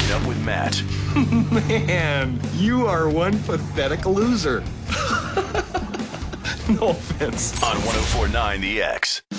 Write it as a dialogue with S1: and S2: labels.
S1: Up with Matt.
S2: Man, you are one pathetic loser. No offense.
S1: On 104.9 The X.